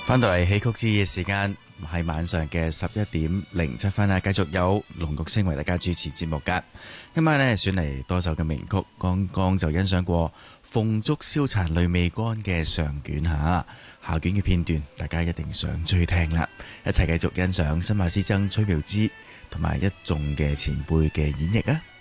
翻到嚟戲曲之夜時間，係晚上嘅11:07啊！繼續有龍玉星為大家主持節目噶。今晚呢選嚟多首嘅名曲，剛剛就欣賞過鳳燭燒殘淚未乾嘅上卷下卷嘅片段，大家一定想追聽啦！一齊繼續欣賞新馬師曾崔妙芝同埋一眾嘅前輩嘅演繹啊！